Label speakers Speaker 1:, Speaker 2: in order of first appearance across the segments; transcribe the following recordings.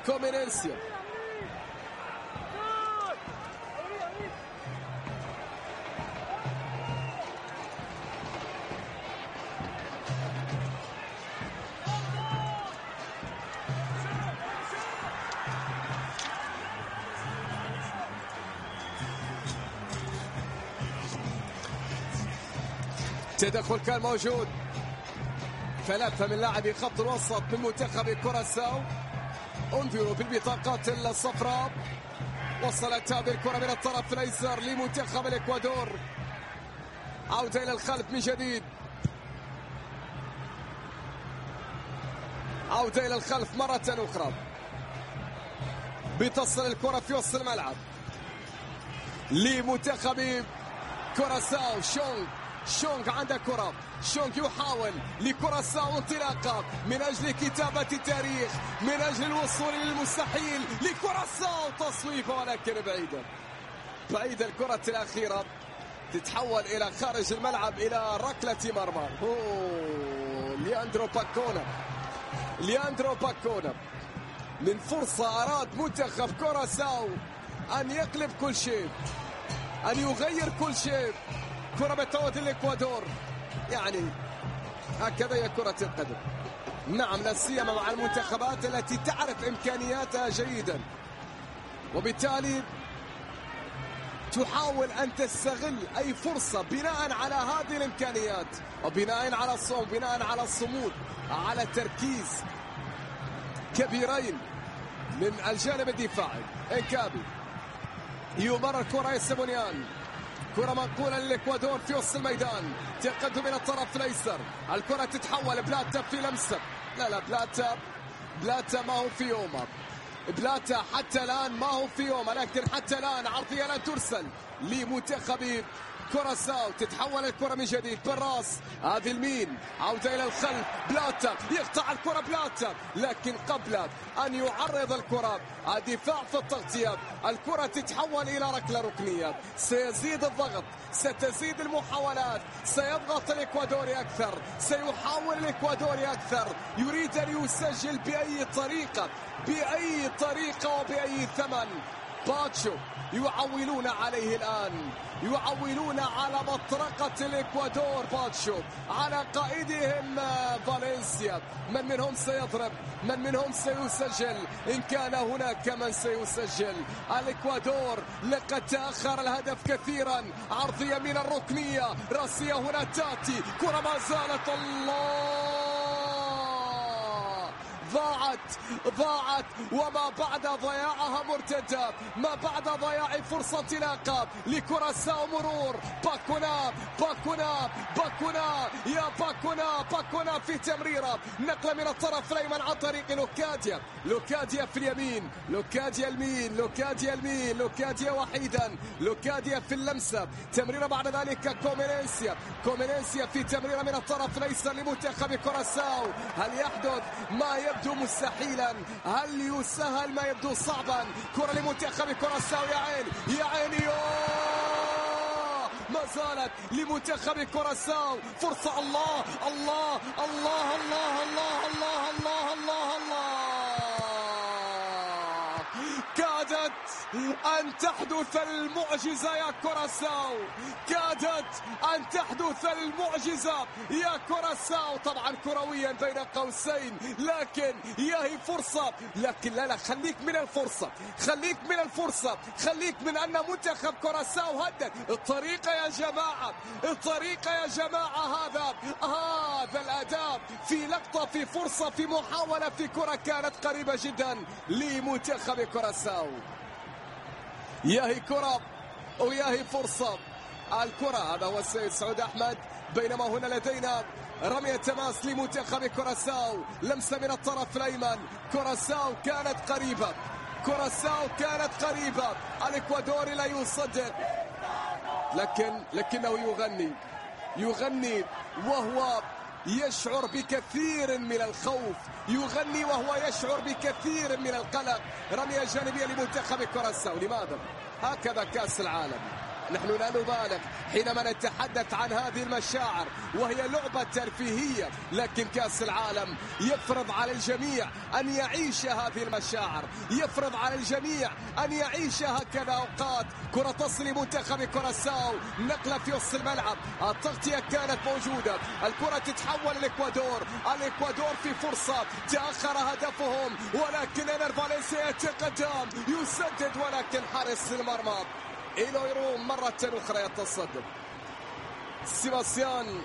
Speaker 1: كومينينسيا. تدخل كان موجود، 3 من لاعبي خط الوسط من منتخب كوراساو. انظروا بالبطاقات الصفراء. وصلت هذه الكرة من الطرف الايسر لمنتخب الاكوادور. عودة الى الخلف من جديد، عودة الى الخلف مرة اخرى. بتصل الكرة في وسط الملعب لمنتخب كوراساو. شونغ عنده كرة، شونغ يحاول لكوراساو انطلاقة من أجل كتابة التاريخ، من أجل الوصول للمستحيل لكوراساو. تصويبة ولكن بعيدة الكرة الأخيرة تتحول إلى خارج الملعب إلى ركلة مرمى. لياندرو باكونا من فرصة أراد منتخب كوراساو أن يقلب كل شيء، أن يغير كل شيء. كرة بتعود الإكوادور، يعني هكذا هي كرة القدم. نعم، لا سيما مع المنتخبات التي تعرف إمكانياتها جيدا، وبالتالي تحاول أن تستغل أي فرصة بناء على هذه الإمكانيات، وبناء على الصوم، بناء على الصمود، على تركيز كبيرين من الجانب الدفاعي. إنكابي يمرر كرة يسبونيان، كرة منقولة للإكوادور في وسط الميدان. تقدم من الطرف الأيسر، الكرة تتحول. بلاتا في لمسة، لا بلاتا ما هو في يومه. بلاتا حتى الآن ما هو في يومه، لكن حتى الآن عرضية لا ترسل لمنتخب كوراساو. تتحول الكرة من جديد بالراس، هذه المين، عودة إلى الخلف. بلاتا يقطع الكرة، بلاتا، لكن قبل أن يعرض الكرة الدفاع في التغطية، الكرة تتحول إلى ركلة ركنية. سيزيد الضغط، ستزيد المحاولات، سيضغط الإكوادوري أكثر، سيحاول الإكوادوري أكثر، يريد أن يسجل بأي طريقة وبأي ثمن. باتشو يعولون عليه الآن، يعولون على مطرقة الإكوادور. باتشو على قائدهم فالنسيا. من منهم سيضرب؟ من منهم سيسجل؟ إن كان هناك من سيسجل. الإكوادور لقد تأخر الهدف كثيرا. عرضية من الركنية، راسية هنا تأتي، كرة ما زالت. الله، ضاعت وما بعد ضياعها مرتدة، ما بعد ضياع فرصة انطلاقة لكوراساو. مرور باكونا يا باكونا في تمريرة، نقلة من الطرف الأيمن عن طريق لوكاديا في اليمين، لوكاديا وحيدا، لوكاديا في اللمسة. تمريرة بعد ذلك كومينينسيا في تمريرة من الطرف الأيسر لمنتخب كوراساو. هل يحدث ما يبدو مستحيلا؟ هل يسهل ما يبدو صعبا؟ كرة لمنتخب كوراساو، يا عيني ما زالت لمنتخب كوراساو فرصة. الله الله الله الله الله الله الله الله الله، كادت أن تحدث المعجزة يا كوراساو، كادت أن تحدث المعجزة يا كوراساو. طبعا كرويا بين قوسين، لكن هي فرصة. لكن لا خليك من الفرصة، خليك من أن منتخب كوراساو هدد. الطريقة يا جماعة، هذا الأداء في لقطة، في فرصة، في محاولة، في كرة كانت قريبة جدا لمنتخب كوراساو. ياهي كرة وياهي فرصة. الكرة، هذا هو السيد سعود أحمد. بينما هنا لدينا رمية تماس لمنتخب كوراساو، لمسة من الطرف الأيمن. كوراساو كانت قريبة، الإكوادوري لا يصدق، لكنه يغني وهو يشعر بكثير من الخوف، يغني وهو يشعر بكثير من القلق. رمية جانبية لمنتخب كوراساو. لماذا؟ هكذا كأس العالم، نحن لا نبالغ حينما نتحدث عن هذه المشاعر، وهي لعبة ترفيهية، لكن كأس العالم يفرض على الجميع أن يعيش هذه المشاعر، يفرض على الجميع أن يعيش هكذا أوقات. كرة تصل لمنتخب كوراساو، نقلة في وسط الملعب، التغطية كانت موجودة، الكرة تتحول للإكوادور، الإكوادور في فرصة، تأخر هدفهم، ولكن إنر فالنسيا يتقدم، يسدد، ولكن حارس المرمى إيلويرو مرة أخرى يتصدر. سيباستيان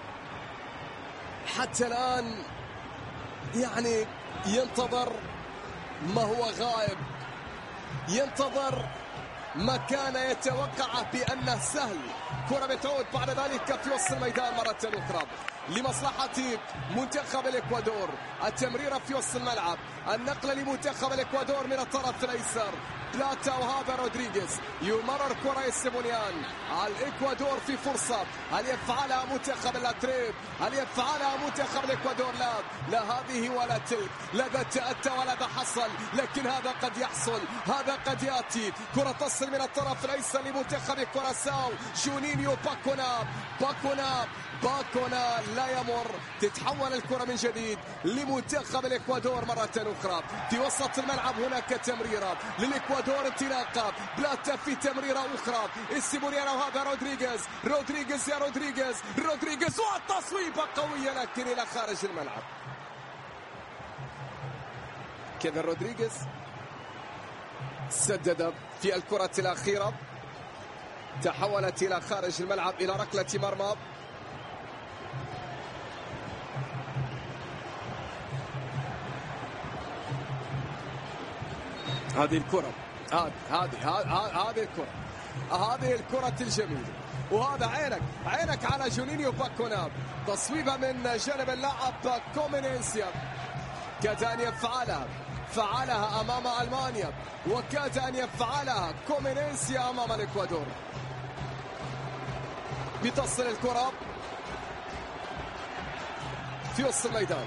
Speaker 1: حتى الآن يعني ينتظر ما هو غائب، ينتظر ما كان يتوقعه بأنه سهل. كرة بتعود بعد ذلك في وسط الميدان مرة أخرى لمصلحة منتخب الإكوادور. التمريرة في وسط الملعب، النقلة لمنتخب الإكوادور من الطرف الأيسر، بلاتا وهذا رودريغيز، يمرر كرة السيمونيان. الإكوادور في فرصة، هل يفعلها منتخب الأتريب؟ هل يفعلها منتخب الإكوادور؟ لا هذه ولا تلك، لا ذا تأتى ولا ذا حصل، لكن هذا قد يحصل، هذا قد يأتي. كرة تصل من الطرف الأيسر لمنتخب كوراساو، جونينيو باكونا لا يمر، تتحول الكرة من جديد لمنتخب الإكوادور مرة أخرى. في وسط الملعب هناك تمريرة للإكوادور، انطلاقة، بلاتا في تمريرة أخرى، السيمونيانا وهذا رودريغيز والتصويبة قوية لكن إلى خارج الملعب. كيفن رودريغيز سدد في الكرة الأخيرة، تحولت إلى خارج الملعب إلى ركلة مرمى. هذه الكرة، هذه الكرة الجميلة، وهذا عينك على جونينيو باكونا، تصويبة من جانب اللاعب كومينينسيا، كاد أن فعلها أمام ألمانيا، وكاد أن يفعلها كومينينسيا أمام الإكوادور. بتصل الكرة في وسط الميدان،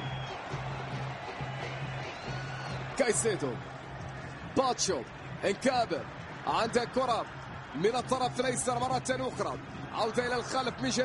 Speaker 1: كايسيدو، باتشو، انكابر، عنده كرة من الطرف الأيسر مرة أخرى، عودة إلى الخلف من